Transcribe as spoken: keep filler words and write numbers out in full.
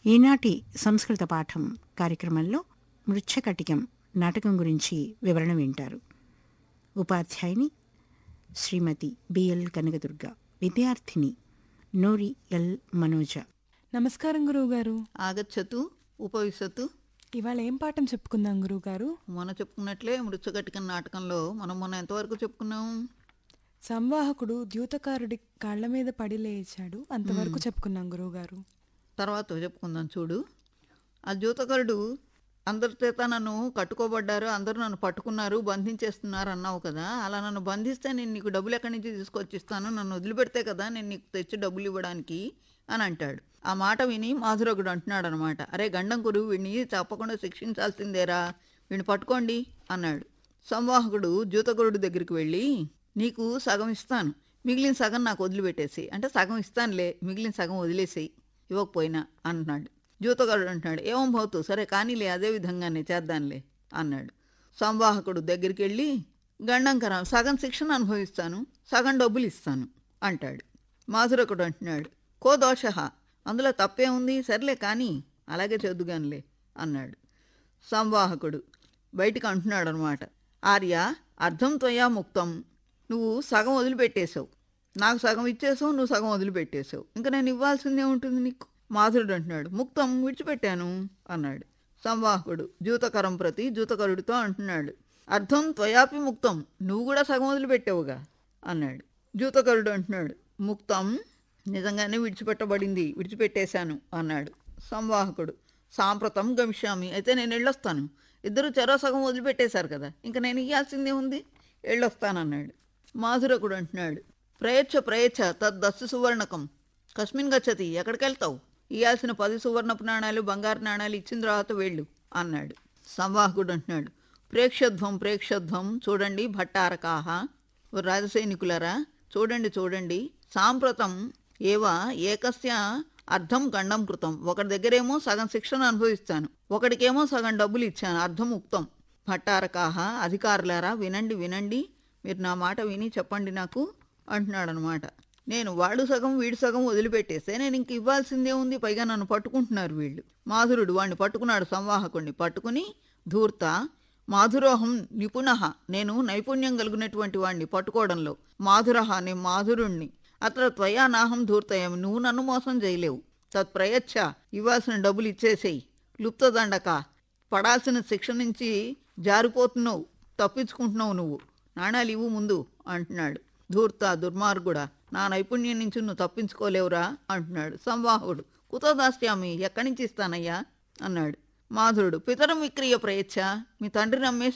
ఈనాటి సంస్కృత పాఠం కార్యక్రమంలో మృచ్ఛకటికం నాటకం గురించి వివరణ వింటారు. ఉపాధ్యాయుని శ్రీమతి బిఎల్ కనకదుర్గ, విద్యార్థిని నోరి ఎల్ మనోజ. నమస్కారం గురువుగారు. ఆగచ్చతు ఉపవిశతు. ఇవాళ ఏం పాఠం చెప్పుకుందాం గురువుగారు? మొన్న చెప్పుకున్నట్లే మృచ్ఛకటికం నాటకంలో మనం మొన్న ఎంతవరకు చెప్పుకున్నాం? సంవాహకుడు ద్యూతకారుడి కాళ్ల మీద పడి లేచాడు, అంతవరకు చెప్పుకున్నాం గురువుగారు. తర్వాత చెప్పుకుందాం చూడు. ఆ ద్యూతకరుడు అందరి చేత నన్ను కట్టుకోబడ్డారు, అందరూ నన్ను పట్టుకున్నారు, బంధించేస్తున్నారు అన్నావు కదా, అలా నన్ను బంధిస్తే నేను నీకు డబ్బులు ఎక్కడి నుంచి తీసుకొచ్చి ఇస్తాను, నన్ను వదిలిపెడితే కదా నేను నీకు తెచ్చి డబ్బులు ఇవ్వడానికి అని అంటాడు. ఆ మాట విని మాధురకుడు అంటున్నాడు అనమాట, అరే గండంకురు, వీడిని తప్పకుండా శిక్షించాల్సిందేరా, వీడిని పట్టుకోండి అన్నాడు. సంవాహకుడు ద్యూతకరుడు దగ్గరికి వెళ్ళి, నీకు సగం ఇస్తాను, మిగిలిన సగం నాకు వదిలిపెట్టేసి, అంటే సగం ఇస్తానులే, మిగిలిన సగం వదిలేసేయి ఇవ్వకపోయినా అంటున్నాడు. ద్యూతకరుడు అంటున్నాడు, ఏమో భౌతు, సరే కానీలే, అదే విధంగానే చేద్దాంలే అన్నాడు. సంవాహకుడు దగ్గరికి వెళ్ళి, గండంకర, సగం శిక్షణ అనుభవిస్తాను, సగం డబ్బులు ఇస్తాను అంటాడు. మాధురకుడు అంటున్నాడు, కో దోష, అందులో తప్పే ఉంది, సర్లే కానీ అలాగే చేద్దుగానిలే అన్నాడు. సంవాహకుడు బయటికి అంటున్నాడు అనమాట, ఆర్య అర్థం త్వయా ముక్తం, నువ్వు సగం వదిలిపెట్టేశావు, నాకు సగం ఇచ్చేసావు, నువ్వు సగం వదిలిపెట్టేశావు, ఇంకా నేను ఇవ్వాల్సిందే ఉంటుంది నీకు. మాధురుడు అంటున్నాడు, ముక్తం విడిచిపెట్టాను అన్నాడు. సంవాహకుడు ద్యూతకరం ప్రతి ద్యూతకరుడితో అంటున్నాడు, అర్థం త్వయాపి ముక్తం, నువ్వు కూడా సగం వదిలిపెట్టావుగా అన్నాడు. ద్యూతకరుడు అంటున్నాడు, ముక్తం నిజంగానే విడిచిపెట్టబడింది, విడిచిపెట్టేశాను అన్నాడు. సంవాహకుడు సాంప్రతం గమిష్యామి, అయితే నేను వెళ్ళొస్తాను, ఇద్దరు చెరో సగం వదిలిపెట్టేశారు కదా, ఇంకా నేను ఇయ్యాల్సిందే ఉంది, వెళ్ళొస్తానన్నాడు. మాధురకుడు అంటున్నాడు, ప్రయచ్ఛ ప్రయచ్ఛ తద్దస్సు సువర్ణకం కస్మిన్ గచ్చతి, ఎక్కడికి వెళ్తావు, ఇయ్యాల్సిన పది సువర్ణపు నాణాలు బంగారు నాణాలు ఇచ్చిన తర్వాత వెళ్ళు అన్నాడు. సంవాహకుడు అంటున్నాడు, ప్రేక్షధ్వం ప్రేక్షధ్వం, చూడండి భట్టారకాహ, రాజసైనికులరా చూడండి చూడండి, సాంప్రతం ఏవా ఏకస్య అర్ధం గండం కృతం, ఒకటి దగ్గరేమో సగం శిక్షణ అనుభవిస్తాను, ఒకటికేమో సగం డబ్బులు ఇచ్చాను, అర్ధం ఉక్తం. భట్టారకాహ, అధికారులారా వినండి వినండి, మీరు నా మాట విని చెప్పండి నాకు అంటున్నాడు అనమాట. నేను వాడు సగం వీడు సగం వదిలిపెట్టేస్తే నేను ఇంక ఇవ్వాల్సిందే ఉంది, పైగా నన్ను పట్టుకుంటున్నారు వీళ్ళు. మాధురుడు వాడిని పట్టుకున్నాడు, సంవాహకుడిని పట్టుకుని, ధూర్త మాధురోహం నిపుణః, నేను నైపుణ్యం కలిగినటువంటి వాడిని పట్టుకోవడంలో, మాధురః నేను మాధురుణ్ణి, అత్ర త్వయా నాహం ధూర్తయం, నువ్వు నన్ను మోసం చేయలేవు, తత్ప్రయచ్ఛ ఇవ్వాల్సిన డబ్బులు ఇచ్చేసేయి, లుప్తదండక పడాల్సిన శిక్ష నుంచి జారిపోతున్నావు, తప్పించుకుంటున్నావు, నువ్వు నాణాలు ఇవ్వు ముందు అంటున్నాడు. ధూర్త దుర్మార్గుడా, నా నైపుణ్యం నుంచి నువ్వు తప్పించుకోలేవురా అంటున్నాడు. సంవాహకుడు కుతో దాస్యామి, ఎక్కడి నుంచి ఇస్తానయ్యా అన్నాడు. మాధురుడు పితరం విక్రియ ప్రయచ్ఛ, మీ తండ్రిని అమ్మేసి